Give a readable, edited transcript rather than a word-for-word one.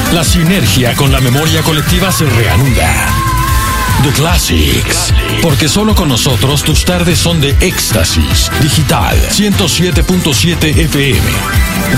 La sinergia con la memoria colectiva se reanuda. The Classics. Porque solo con nosotros tus tardes son de éxtasis. Digital 107.7 FM.